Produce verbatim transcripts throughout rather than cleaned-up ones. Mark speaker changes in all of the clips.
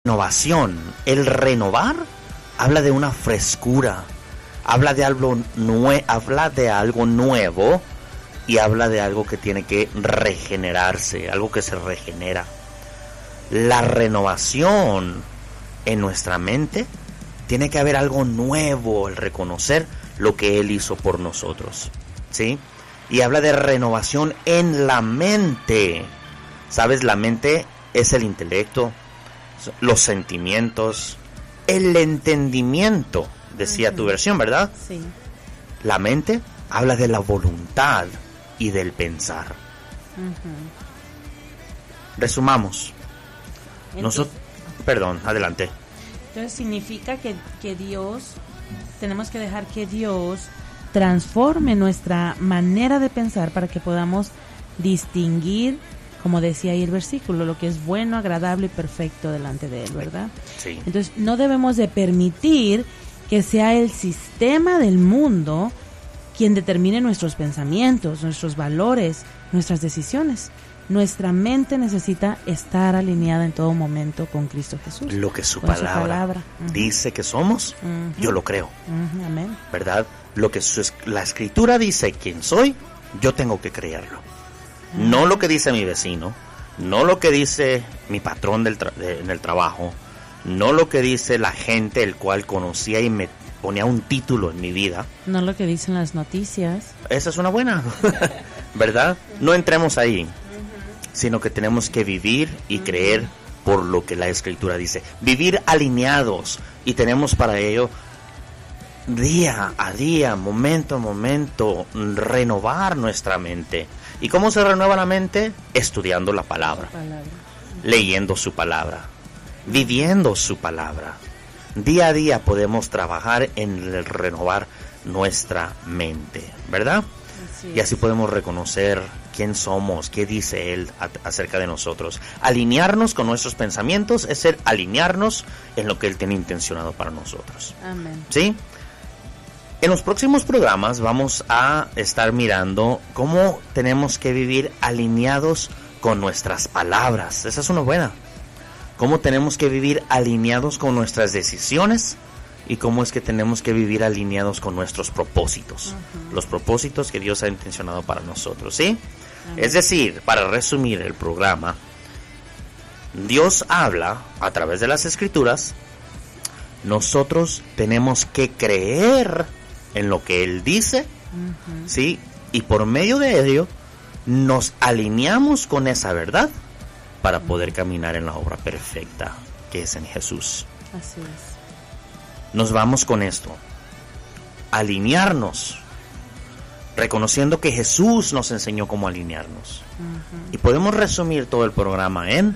Speaker 1: renovación. El renovar habla de una frescura, habla de algo nue- habla de algo nuevo y habla de algo que tiene que regenerarse, algo que se regenera. La renovación en nuestra mente tiene que haber algo nuevo, el reconocer lo que Él hizo por nosotros, ¿sí? Y habla de renovación en la mente. ¿Sabes? La mente es el intelecto, los sentimientos, el entendimiento, decía uh-huh. tu versión, ¿verdad?
Speaker 2: Sí.
Speaker 1: La mente habla de la voluntad y del pensar.
Speaker 2: Uh-huh.
Speaker 1: Resumamos.
Speaker 2: Entonces,
Speaker 1: Nosotros, perdón, adelante.
Speaker 2: Entonces significa que, que Dios, tenemos que dejar que Dios transforme nuestra manera de pensar para que podamos distinguir, como decía ahí el versículo, lo que es bueno, agradable y perfecto delante de Él, ¿verdad?
Speaker 1: Sí.
Speaker 2: Entonces no debemos de permitir que sea el sistema del mundo quien determine nuestros pensamientos, nuestros valores, nuestras decisiones. Nuestra mente necesita estar alineada en todo momento con Cristo Jesús.
Speaker 1: Lo que su
Speaker 2: con
Speaker 1: palabra,
Speaker 2: su palabra. Uh-huh.
Speaker 1: dice que somos,
Speaker 2: Uh-huh.
Speaker 1: yo lo creo.
Speaker 2: Uh-huh. Amén.
Speaker 1: ¿Verdad? Lo que su, la Escritura dice quién soy, yo tengo que creerlo. Uh-huh. No lo que dice mi vecino, no lo que dice mi patrón del tra- de, en el trabajo, no lo que dice la gente el cual conocía y me ponía un título en mi vida.
Speaker 2: No lo que dicen las noticias.
Speaker 1: Esa es una buena, ¿verdad? No entremos ahí, sino que tenemos que vivir y uh-huh. creer por lo que la Escritura dice. Vivir alineados, y tenemos para ello día a día, momento a momento, renovar nuestra mente. ¿Y cómo se renueva la mente? Estudiando la palabra,
Speaker 2: palabra.
Speaker 1: leyendo su palabra, viviendo su palabra. Día a día podemos trabajar en el renovar nuestra mente, ¿verdad? Así y así podemos reconocer quién somos, qué dice Él a- acerca de nosotros. Alinearnos con nuestros pensamientos es ser alinearnos en lo que Él tiene intencionado para nosotros.
Speaker 2: Amén.
Speaker 1: ¿Sí? En los próximos programas vamos a estar mirando cómo tenemos que vivir alineados con nuestras palabras. Esa es una buena. Cómo tenemos que vivir alineados con nuestras decisiones y cómo es que tenemos que vivir alineados con nuestros propósitos. Uh-huh. Los propósitos que Dios ha intencionado para nosotros, ¿sí? Uh-huh. Es decir, para resumir el programa, Dios habla a través de las Escrituras. Nosotros tenemos que creer en lo que Él dice, uh-huh. ¿sí? Y por medio de ello nos alineamos con esa verdad para uh-huh. poder caminar en la obra perfecta que es en Jesús.
Speaker 2: Así es.
Speaker 1: Nos vamos con esto, alinearnos, reconociendo que Jesús nos enseñó cómo alinearnos. Uh-huh. Y podemos resumir todo el programa en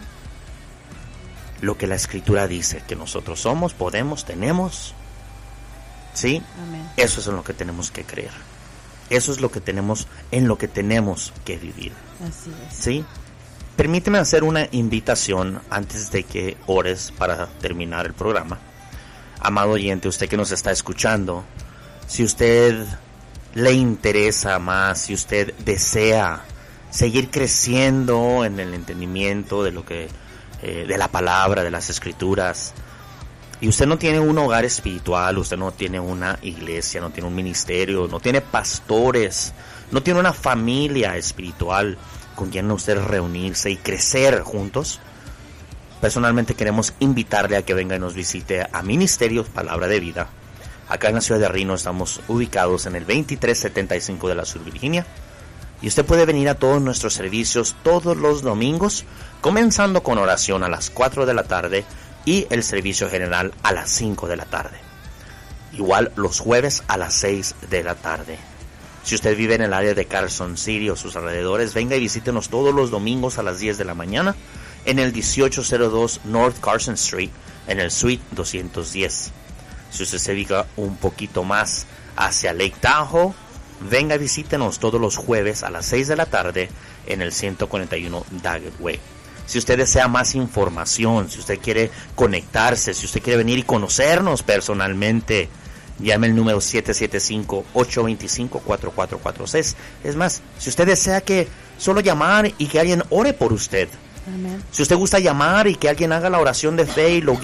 Speaker 1: lo que la Escritura dice que nosotros somos, podemos, tenemos. ¿Sí?
Speaker 2: Amén.
Speaker 1: Eso es en lo que tenemos que creer. Eso es lo que tenemos, en lo que tenemos que vivir.
Speaker 2: Así es.
Speaker 1: ¿Sí? Permíteme hacer una invitación antes de que ores para terminar el programa. Amado oyente, usted que nos está escuchando, si usted le interesa más, si usted desea seguir creciendo en el entendimiento de lo que, eh, de la palabra, de las Escrituras, y usted no tiene un hogar espiritual, usted no tiene una iglesia, no tiene un ministerio, no tiene pastores, no tiene una familia espiritual con quien usted reunirse y crecer juntos, personalmente queremos invitarle a que venga y nos visite a Ministerios Palabra de Vida. Acá en la ciudad de Reno estamos ubicados en el veintitrés setenta y cinco de la Sur Virginia. Y usted puede venir a todos nuestros servicios todos los domingos, comenzando con oración a las cuatro de la tarde y el servicio general a las cinco de la tarde. Igual los jueves a las seis de la tarde. Si usted vive en el área de Carson City o sus alrededores, venga y visítenos todos los domingos a las diez de la mañana en el dieciocho cero dos North Carson Street, en el Suite doscientos diez. Si usted se ubica un poquito más hacia Lake Tahoe, venga y visítenos todos los jueves a las seis de la tarde en el ciento cuarenta y uno Daggett Way. Si usted desea más información, si usted quiere conectarse, si usted quiere venir y conocernos personalmente, llame el número siete siete cinco, ocho dos cinco, cuatro cuatro cuatro seis. Es más, si usted desea que solo llamar y que alguien ore por usted,
Speaker 2: Amén.
Speaker 1: Si usted gusta llamar y que alguien haga la oración de fe y lo